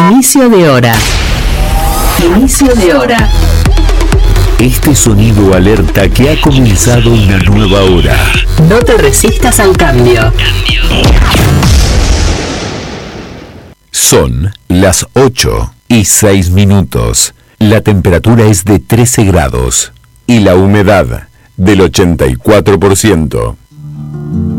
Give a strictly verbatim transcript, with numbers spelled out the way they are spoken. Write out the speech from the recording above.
Inicio de hora. Inicio de hora. Este sonido alerta que ha comenzado una nueva hora. No te resistas al cambio. Son las ocho y seis minutos. La temperatura es de trece grados y la humedad del ochenta y cuatro por ciento.